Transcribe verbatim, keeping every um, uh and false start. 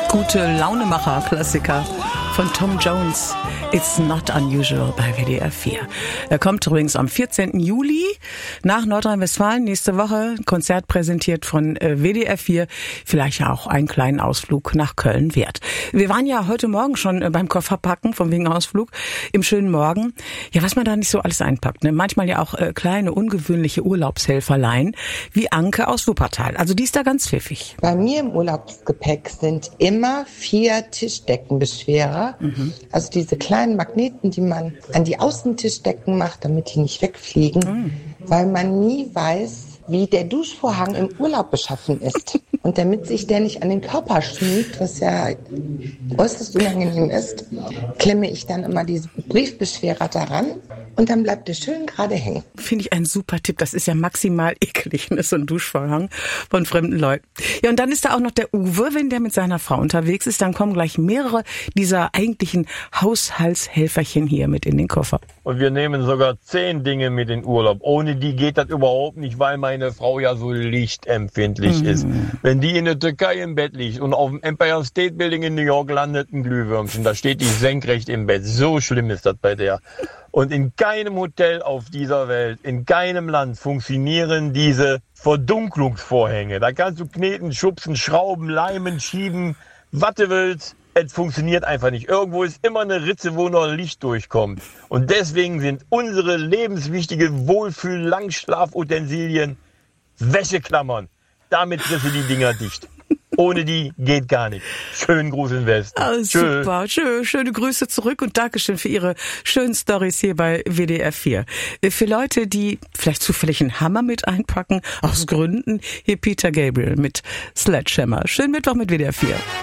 Gute Launemacher-Klassiker von Tom Jones. It's not unusual bei W D R vier. Er kommt übrigens am vierzehnten Juli nach Nordrhein-Westfalen. Nächste Woche Konzert präsentiert von W D R vier. Vielleicht ja auch einen kleinen Ausflug nach Köln wert. Wir waren ja heute Morgen schon beim Kofferpacken von wegen Ausflug im schönen Morgen. Ja, was man da nicht so alles einpackt. Ne? Manchmal ja auch äh, kleine, ungewöhnliche Urlaubshelferlein wie Anke aus Wuppertal. Also die ist da ganz pfiffig. Bei mir im Urlaubsgepäck sind immer vier Tischdeckenbeschwerer. Mhm. Also diese kleinen Magneten, die man an die Außentischdecken macht, damit die nicht wegfliegen, mhm. weil man nie weiß, wie der Duschvorhang im Urlaub beschaffen ist. Und damit sich der nicht an den Körper schmiegt, was ja äußerst unangenehm ist, klemme ich dann immer diese Briefbeschwerer daran und dann bleibt der schön gerade hängen. Finde ich ein super Tipp. Das ist ja maximal eklig, ne? So ein Duschvorhang von fremden Leuten. Ja, und dann ist da auch noch der Uwe, wenn der mit seiner Frau unterwegs ist, dann kommen gleich mehrere dieser eigentlichen Haushaltshelferchen hier mit in den Koffer. Und wir nehmen sogar zehn Dinge mit in Urlaub. Ohne die geht das überhaupt nicht, weil meine Frau ja so lichtempfindlich mm. ist. Wenn die in der Türkei im Bett liegt und auf dem Empire State Building in New York landet ein Glühwürmchen, da steht die senkrecht im Bett. So schlimm ist das bei der. Und in keinem Hotel auf dieser Welt, in keinem Land funktionieren diese Verdunklungsvorhänge. Da kannst du kneten, schubsen, schrauben, leimen, schieben, was du willst. Es funktioniert einfach nicht. Irgendwo ist immer eine Ritze, wo noch Licht durchkommt. Und deswegen sind unsere lebenswichtige Wohlfühl-Langschlafutensilien Wäscheklammern. Damit kriegst du die Dinger dicht. Ohne die geht gar nicht. Schönen Gruß in Westen. Oh, super, schön, schöne Grüße zurück und Dankeschön für Ihre schönen Storys hier bei W D R vier. Für Leute, die vielleicht zufällig einen Hammer mit einpacken, aus Gründen, hier Peter Gabriel mit Sledgehammer. Schönen Mittwoch mit W D R vier.